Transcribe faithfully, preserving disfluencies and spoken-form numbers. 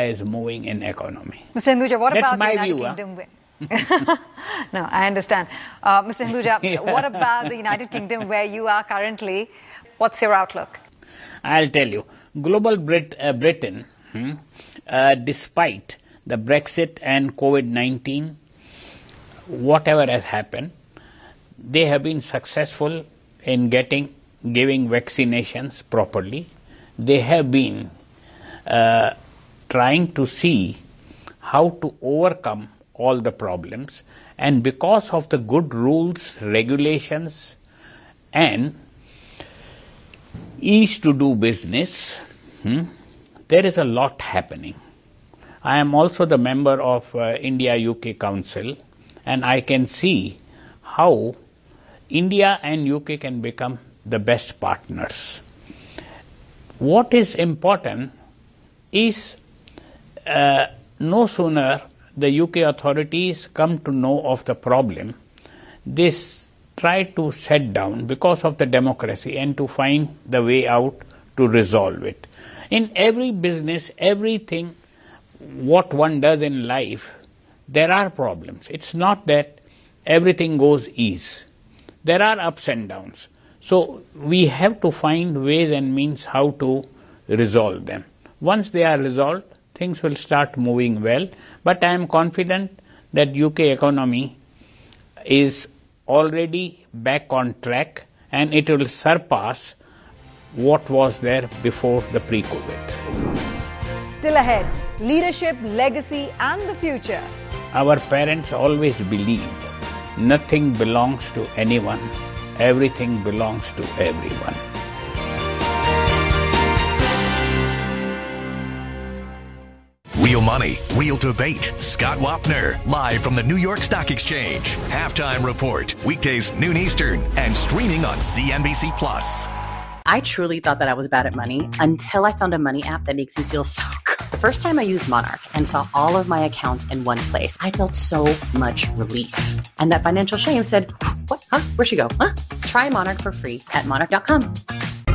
India is moving in economy. Mister Hinduja, what That's about my the United view, Kingdom? Huh? No, I understand. Uh, Mister Hinduja, yeah. What about the United Kingdom where you are currently? What's your outlook? I'll tell you. Global Brit- uh, Britain, hmm, uh, despite the Brexit and COVID nineteen, whatever has happened, they have been successful in getting, giving vaccinations properly. They have been uh, trying to see how to overcome all the problems, and because of the good rules, regulations, and ease to do business, hmm, there is a lot happening. I am also the member of uh, India-U K Council, and I can see how India and U K can become the best partners. What is important is uh, no sooner the U K authorities come to know of the problem, they s- try to set down because of the democracy and to find the way out to resolve it. In every business, everything, what one does in life, there are problems. It's not that everything goes easy. There are ups and downs. So we have to find ways and means how to resolve them. Once they are resolved, things will start moving well. But I am confident that U K economy is already back on track and it will surpass what was there before the pre-COVID. Still ahead, leadership, legacy, and the future. Our parents always believed nothing belongs to anyone, everything belongs to everyone. Real Money, Real Debate. Scott Wapner, live from the New York Stock Exchange. Halftime Report, weekdays noon Eastern, and streaming on C N B C Plus. I truly thought that I was bad at money until I found a money app that makes me feel so good. The first time I used Monarch and saw all of my accounts in one place, I felt so much relief. And that financial shame said, what? Huh? Where'd she go? Huh? Try Monarch for free at monarch dot com.